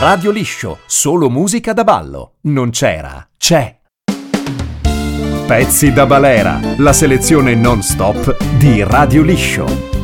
Radio Liscio, solo musica da ballo. Non c'era, c'è. Pezzi da balera, la selezione non stop di Radio Liscio.